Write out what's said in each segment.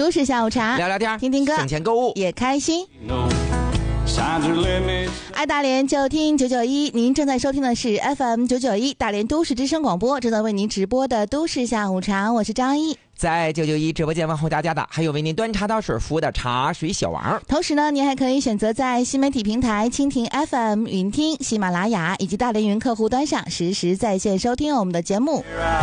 都市下午茶， 聊聊天， 听听歌， 省钱购物也开心。爱大连就听991，您正在收听的是 FM 991大连都市之声广播，正在为您直播的都市下午茶，我是张一。 在991直播间问候大家的还有为您端茶倒水服务的茶水小王。 同时呢，您还可以选择在新媒体平台蜻蜓 FM、云听、喜马拉雅以及大连云客户端上实时在线收听我们的节目。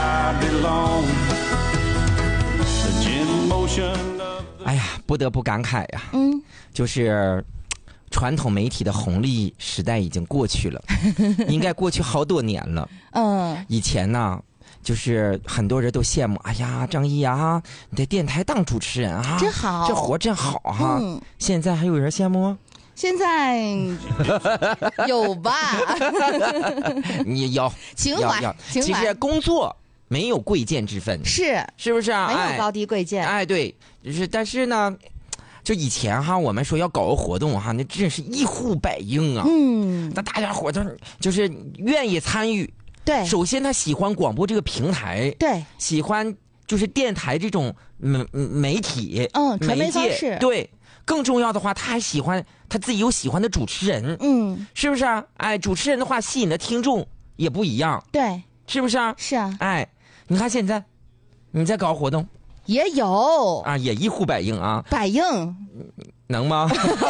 哎呀，不得不感慨呀，就是传统媒体的红利时代已经过去了，应该过去好多年了。以前呢，就是很多人都羡慕，哎呀，张毅啊，你在电台当主持人啊， 真好， 这活真好哈。现在还有人羡慕吗？ 现在有吧？ 你有情怀， 其实工作没有贵贱之分，是不是啊？ 没有高低贵贱。 哎，对，就是但是呢。就以前哈，我们说要搞个活动哈，那真是一呼百应啊。那大家伙都就是愿意参与。 对， 首先他喜欢广播这个平台， 对， 喜欢就是电台这种媒体， 传媒方式， 对。更重要的话，他还喜欢他自己有喜欢的主持人，是不是啊？哎，主持人的话吸引的听众也不一样， 对， 是不是啊？ 是啊。 哎，你看现在你在搞活动。 也有啊，也一呼百应啊， 百应能吗？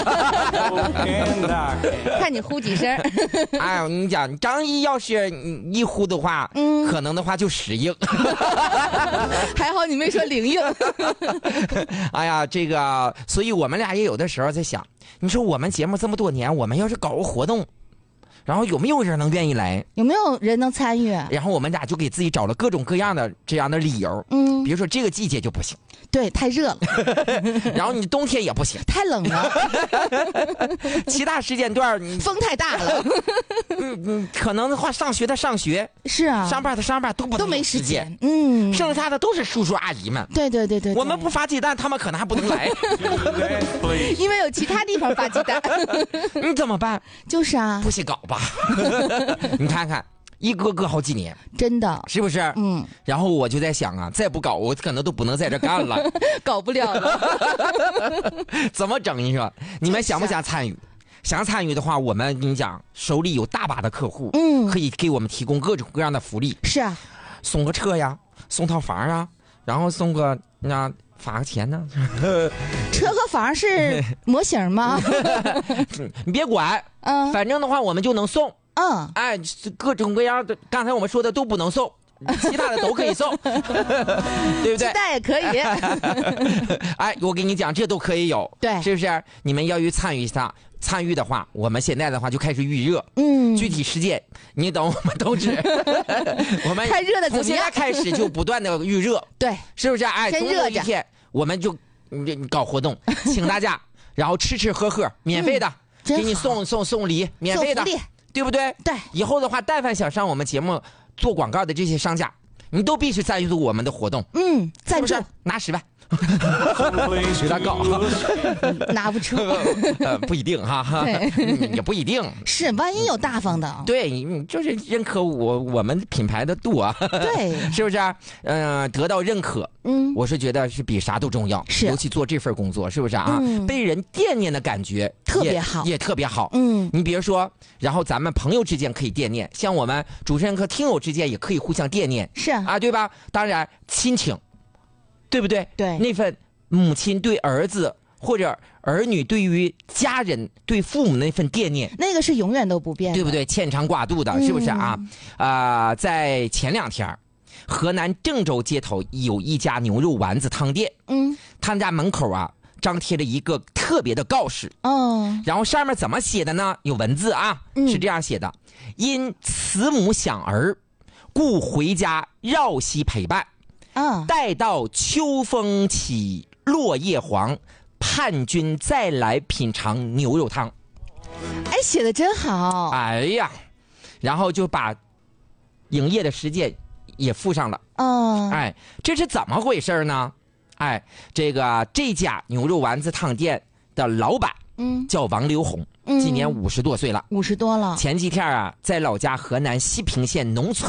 看你呼几声。 哎，我跟你讲，张一要是一呼的话，可能的话就10应。 还好你没说0应。 哎呀，这个，所以我们俩也有的时候在想，你说我们节目这么多年，我们要是搞个活动。然后有没有人能愿意来？ 有没有人能参与？ 然后我们俩就给自己找了各种各样的这样的理由。比如说这个季节就不行， 对，太热了。 然后你冬天也不行， 太冷了。 其他时间段你风太大了。 可能的话上学的上学， 是啊， 上班的上班都没时间。剩下的都是叔叔阿姨们。 对， 我们不发鸡蛋，他们可能还不能来。 因为有其他地方发鸡蛋。 你怎么办？ 就是啊， 不许搞吧。你看看一个好几年， 真的是不是？然后我就在想啊，再不搞我可能都不能在这干了。 搞不了了。 怎么整？你说你们想不想参与？想参与的话，我们跟你讲，手里有大把的客户，可以给我们提供各种各样的福利。 是啊， 送个车呀，送套房啊，然后送个发个钱呢。 车和房是模型吗？ 你别管，反正的话我们就能送。哎，各种各样的，刚才我们说的都不能送，其他的都可以送。对不对？ 鸡蛋也可以。 哎，我跟你讲，这都可以有。 对， 是不是？你们要参与的话，我们现在的话就开始预热。具体时间你等我们通知。我们太热了， 从现在开始就不断的预热。对，是不是？哎， 先热着。 一天我们就搞活动，请大家，然后吃喝免费的，给你送礼，免费的，对不对？ 对。 以后的话，但凡想上我们节目做广告的这些商家，你都必须参与我们的活动。 赞助， 拿10万。随他搞。 拿不出。 不一定哈。也不一定。 是，万一有大方的。 对，你就是认可我们品牌的度啊。对。是不是？得到认可，我是觉得是比啥都重要。是。尤其做这份工作，是不是啊？被人惦念的感觉特别好， 也特别好。你比如说，然后咱们朋友之间可以惦念，像我们主持人和听友之间也可以互相惦念。 是啊， 对吧？当然，亲情。对不对？ 对， 那份母亲对儿子或者儿女对于家人对父母那份惦念， 那个是永远都不变的， 对不对？牵肠挂肚的，是不是啊？在前2天，河南郑州街头有一家牛肉丸子汤店，他们家门口啊张贴了一个特别的告示，然后上面怎么写的呢？有文字啊，是这样写的：因慈母想儿，故回家绕膝陪伴。待到秋风起，落叶黄，盼君再来品尝牛肉汤。 哎，写的真好。 哎呀，然后就把营业的时间也附上了。哎，这是怎么回事呢？哎，这家牛肉丸子汤店的老板，叫王刘红，今年50多岁了， 前几天啊， 在老家河南西平县农村